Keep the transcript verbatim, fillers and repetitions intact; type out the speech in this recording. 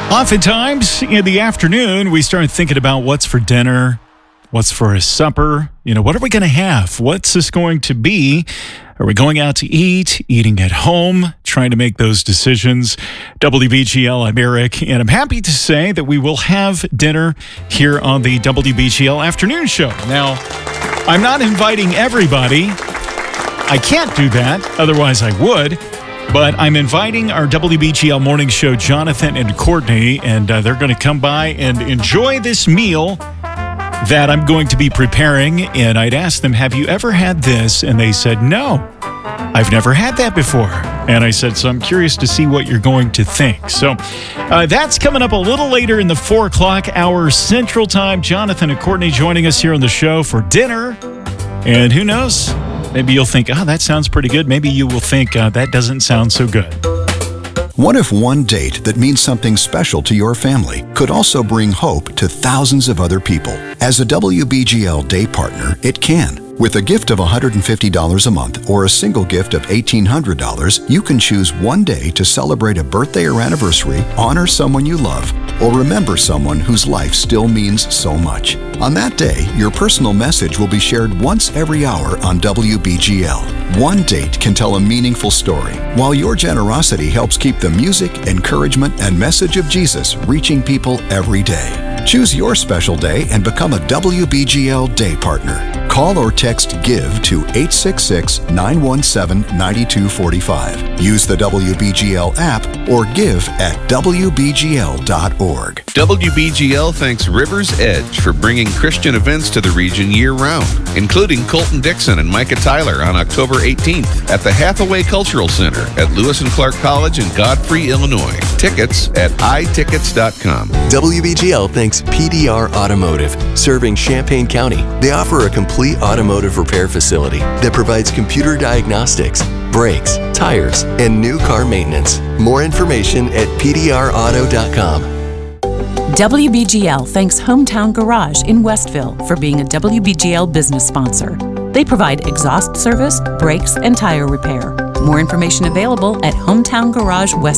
Oftentimes in the afternoon, we start thinking about what's for dinner, what's for a supper. You know, what are we going to have? What's this going to be? Are we going out to eat, eating at home, trying to make those decisions? W B G L, I'm Eric, and I'm happy to say that we will have dinner here on the W B G L Afternoon Show. Now, I'm not inviting everybody. I can't do that, otherwise I would. But I'm inviting our W B G L Morning Show, Jonathan and Courtney, and uh, they're going to come by and enjoy this meal that I'm going to be preparing. And I'd asked them, have you ever had this? And they said, no, I've never had that before. And I said, so I'm curious to see what you're going to think. So uh, that's coming up a little later in the four o'clock hour Central Time. Jonathan and Courtney joining us here on the show for dinner. And who knows? Maybe you'll think, oh, that sounds pretty good. Maybe you will think uh, that doesn't sound so good. What if one date that means something special to your family could also bring hope to thousands of other people? As a W B G L day partner, it can. With a gift of one hundred fifty dollars a month or a single gift of eighteen hundred dollars, you can choose one day to celebrate a birthday or anniversary, honor someone you love, or remember someone whose life still means so much. On that day, your personal message will be shared once every hour on W B G L. One date can tell a meaningful story, while your generosity helps keep the music, encouragement, and message of Jesus reaching people every day. Choose your special day and become a W B G L day partner. Call or text GIVE to eight six six, nine one seven, nine two four five. Use the W B G L app or give at W B G L dot org. W B G L thanks Rivers Edge for bringing Christian events to the region year-round, including Colton Dixon and Micah Tyler on October eighteenth at the Hathaway Cultural Center at Lewis and Clark College in Godfrey, Illinois. Tickets at i tickets dot com. W B G L thanks P D R Automotive, serving Champaign County. They offer a complete automotive repair facility that provides computer diagnostics, brakes, tires, and new car maintenance. More information at P D R auto dot com. W B G L thanks Hometown Garage in Westville for being a W B G L business sponsor. They provide exhaust service, brakes, and tire repair. More information available at Hometown Garage West.